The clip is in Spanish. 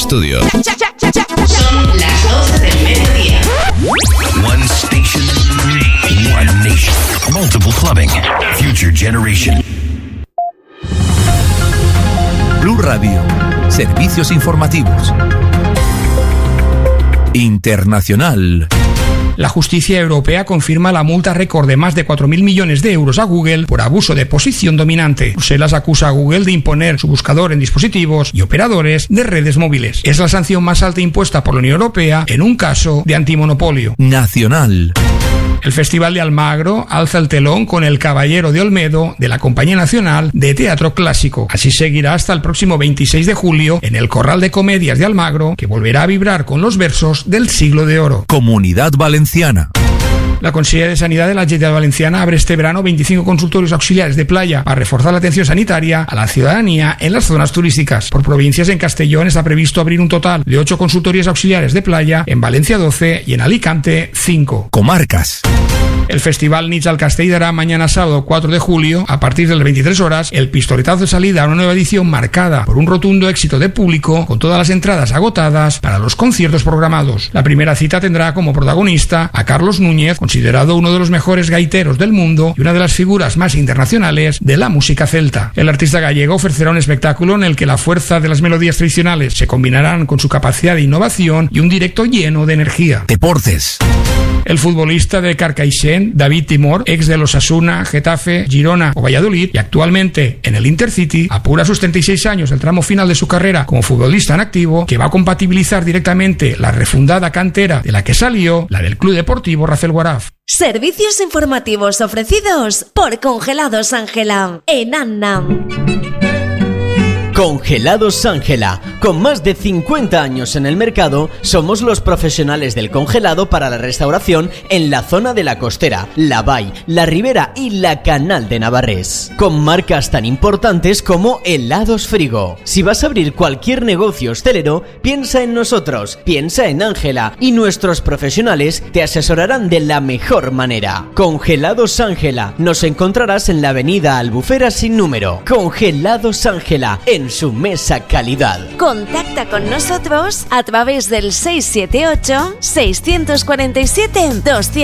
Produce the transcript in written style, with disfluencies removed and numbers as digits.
estudio. Son las 12 del mediodía. One station, one nation. Multiple clubbing. Future generation. Blue Radio. Servicios informativos. Internacional. La justicia europea confirma la multa récord de más de 4.000 millones de euros a Google por abuso de posición dominante. Bruselas acusa a Google de imponer su buscador en dispositivos y operadores de redes móviles. Es la sanción más alta impuesta por la Unión Europea en un caso de antimonopolio. Nacional. El Festival de Almagro alza el telón con El Caballero de Olmedo de la Compañía Nacional de Teatro Clásico. Así seguirá hasta el próximo 26 de julio en el Corral de Comedias de Almagro, que volverá a vibrar con los versos del Siglo de Oro. Comunidad Valenciana. La Consellería de Sanidad de la Generalitat Valenciana abre este verano 25 consultorios auxiliares de playa para reforzar la atención sanitaria a la ciudadanía en las zonas turísticas. Por provincias, en Castellón está previsto abrir un total de 8 consultorios auxiliares de playa, en Valencia 12 y en Alicante 5. Comarcas. El Festival Nits al Castell dará mañana sábado 4 de julio, a partir de las 23 horas, el pistoletazo de salida a una nueva edición marcada por un rotundo éxito de público, con todas las entradas agotadas para los conciertos programados. La primera cita tendrá como protagonista a Carlos Núñez, considerado uno de los mejores gaiteros del mundo y una de las figuras más internacionales de la música celta. El artista gallego ofrecerá un espectáculo en el que la fuerza de las melodías tradicionales se combinarán con su capacidad de innovación y un directo lleno de energía. Deportes. El futbolista de Carcaixent, David Timor, ex de los Osasuna, Getafe, Girona o Valladolid y actualmente en el Intercity, apura a sus 36 años el tramo final de su carrera como futbolista en activo, que va a compatibilizar directamente la refundada cantera de la que salió, la del Club Deportivo Racel Guaraf. Servicios informativos ofrecidos por Congelados Ángela en Annam. Congelados Ángela. Con más de 50 años en el mercado, somos los profesionales del congelado para la restauración en la zona de la Costera, la Vall, la Ribera y la Canal de Navarrés. Con marcas tan importantes como Helados Frigo. Si vas a abrir cualquier negocio hostelero, piensa en nosotros, piensa en Ángela y nuestros profesionales te asesorarán de la mejor manera. Congelados Ángela. Nos encontrarás en la avenida Albufera sin número. Congelados Ángela, en su mesa calidad. Contacta con nosotros a través del 678 647 200.